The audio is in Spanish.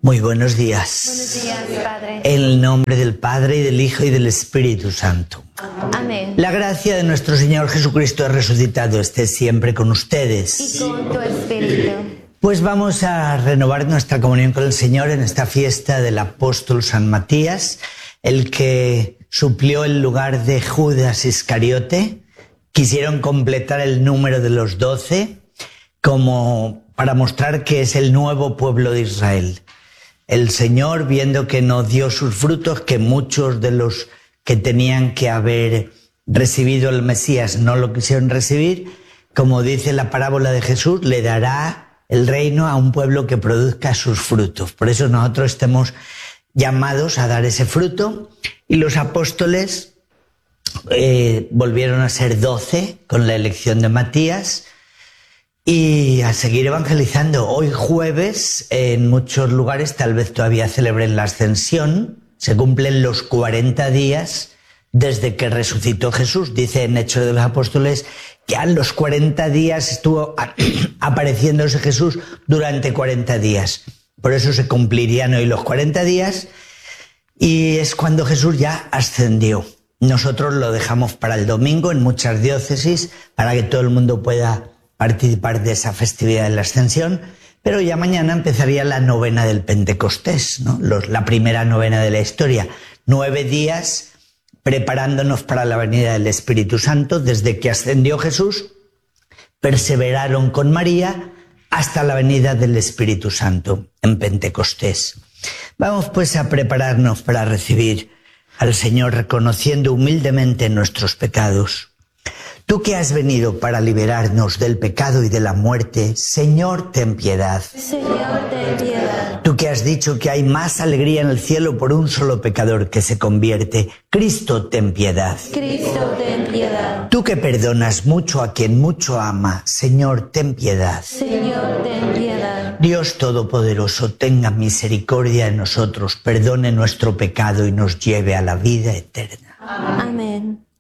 Muy buenos días. Buenos días, Padre. En el nombre del Padre, y del Hijo, y del Espíritu Santo. Amén. La gracia de nuestro Señor Jesucristo resucitado esté siempre con ustedes. Y con tu espíritu. Pues vamos a renovar nuestra comunión con el Señor en esta fiesta del apóstol San Matías, el que suplió el lugar de Judas Iscariote. Quisieron completar el número de los 12 como para mostrar que es el nuevo pueblo de Israel. El Señor, viendo que no dio sus frutos, que muchos de los que tenían que haber recibido el Mesías no lo quisieron recibir, como dice la parábola de Jesús, le dará el reino a un pueblo que produzca sus frutos. Por eso nosotros estamos llamados a dar ese fruto, y los apóstoles volvieron a ser 12 con la elección de Matías, y a seguir evangelizando. Hoy jueves, en muchos lugares tal vez todavía celebren la Ascensión. Se cumplen los 40 días desde que resucitó Jesús. Dice en Hechos de los Apóstoles que a los 40 días estuvo apareciéndose Jesús durante 40 días. Por eso se cumplirían hoy los 40 días, y es cuando Jesús ya ascendió. Nosotros lo dejamos para el domingo en muchas diócesis para que todo el mundo pueda participar de esa festividad de la Ascensión, pero ya mañana empezaría la novena del Pentecostés, ¿no? La primera novena de la historia. 9 días preparándonos para la venida del Espíritu Santo. Desde que ascendió Jesús, perseveraron con María hasta la venida del Espíritu Santo en Pentecostés. Vamos pues a prepararnos para recibir al Señor, reconociendo humildemente nuestros pecados. Tú que has venido para liberarnos del pecado y de la muerte, Señor, ten piedad. Señor, ten piedad. Tú que has dicho que hay más alegría en el cielo por un solo pecador que se convierte, Cristo, ten piedad. Cristo, ten piedad. Tú que perdonas mucho a quien mucho ama, Señor, ten piedad. Señor, ten piedad. Dios Todopoderoso, tenga misericordia de nosotros, perdone nuestro pecado y nos lleve a la vida eterna. Amén.